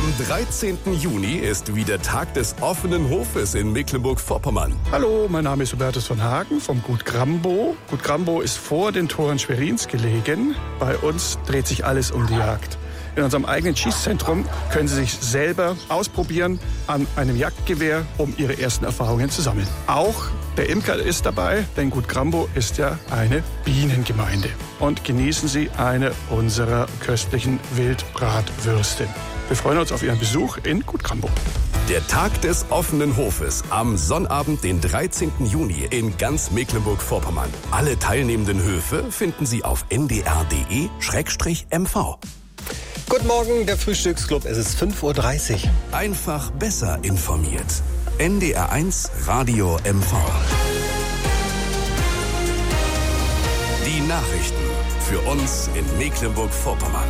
Am 13. Juni ist wieder Tag des offenen Hofes in Mecklenburg-Vorpommern. Hallo, mein Name ist Hubertus von Hagen vom Gut Grambow. Gut Grambow ist vor den Toren Schwerins gelegen. Bei uns dreht sich alles um die Jagd. In unserem eigenen Schießzentrum können Sie sich selber ausprobieren an einem Jagdgewehr, um Ihre ersten Erfahrungen zu sammeln. Auch der Imker ist dabei, denn Gut Grambow ist ja eine Bienengemeinde. Und genießen Sie eine unserer köstlichen Wildbratwürste. Wir freuen uns auf Ihren Besuch in Gut Grambow. Der Tag des offenen Hofes am Sonnabend, den 13. Juni in ganz Mecklenburg-Vorpommern. Alle teilnehmenden Höfe finden Sie auf ndr.de/mv. Guten Morgen, der Frühstücksclub. Es ist 5:30 Uhr. Einfach besser informiert. NDR1 Radio MV. Die Nachrichten für uns in Mecklenburg-Vorpommern.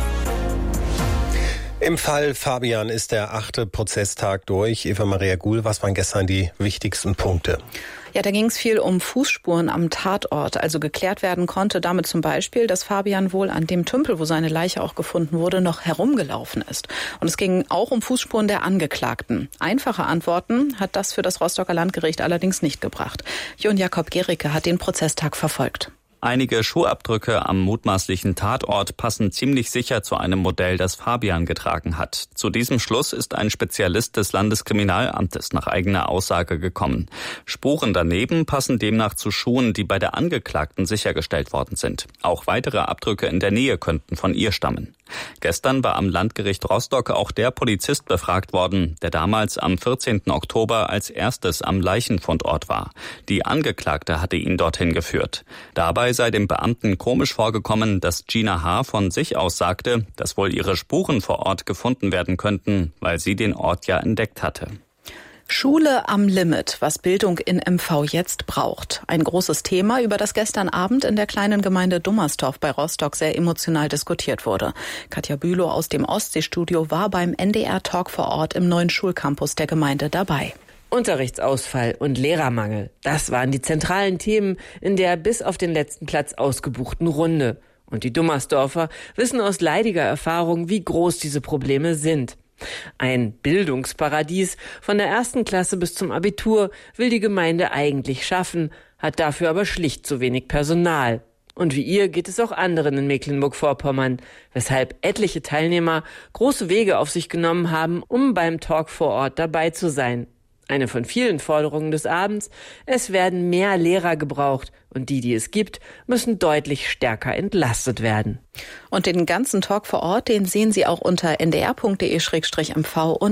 Im Fall Fabian ist der 8. Prozesstag durch. Eva Maria Guhl, was waren gestern die wichtigsten Punkte? Ja, da ging es viel um Fußspuren am Tatort. Also geklärt werden konnte damit zum Beispiel, dass Fabian wohl an dem Tümpel, wo seine Leiche auch gefunden wurde, noch herumgelaufen ist. Und es ging auch um Fußspuren der Angeklagten. Einfache Antworten hat das für das Rostocker Landgericht allerdings nicht gebracht. Jon Jakob Gericke hat den Prozesstag verfolgt. Einige Schuhabdrücke am mutmaßlichen Tatort passen ziemlich sicher zu einem Modell, das Fabian getragen hat. Zu diesem Schluss ist ein Spezialist des Landeskriminalamtes nach eigener Aussage gekommen. Spuren daneben passen demnach zu Schuhen, die bei der Angeklagten sichergestellt worden sind. Auch weitere Abdrücke in der Nähe könnten von ihr stammen. Gestern war am Landgericht Rostock auch der Polizist befragt worden, der damals am 14. Oktober als erstes am Leichenfundort war. Die Angeklagte hatte ihn dorthin geführt. Dabei sei dem Beamten komisch vorgekommen, dass Gina H. von sich aus sagte, dass wohl ihre Spuren vor Ort gefunden werden könnten, weil sie den Ort ja entdeckt hatte. Schule am Limit, was Bildung in MV jetzt braucht. Ein großes Thema, über das gestern Abend in der kleinen Gemeinde Dummersdorf bei Rostock sehr emotional diskutiert wurde. Katja Bülow aus dem Ostseestudio war beim NDR-Talk vor Ort im neuen Schulcampus der Gemeinde dabei. Unterrichtsausfall und Lehrermangel, das waren die zentralen Themen in der bis auf den letzten Platz ausgebuchten Runde. Und die Dummersdorfer wissen aus leidiger Erfahrung, wie groß diese Probleme sind. Ein Bildungsparadies von der 1. Klasse bis zum Abitur will die Gemeinde eigentlich schaffen, hat dafür aber schlicht zu wenig Personal. Und wie ihr geht es auch anderen in Mecklenburg-Vorpommern, weshalb etliche Teilnehmer große Wege auf sich genommen haben, um beim Talk vor Ort dabei zu sein. Eine von vielen Forderungen des Abends: Es werden mehr Lehrer gebraucht und die es gibt, müssen deutlich stärker entlastet werden. Und den ganzen Talk vor Ort, den sehen Sie auch unter ndr.de/mv und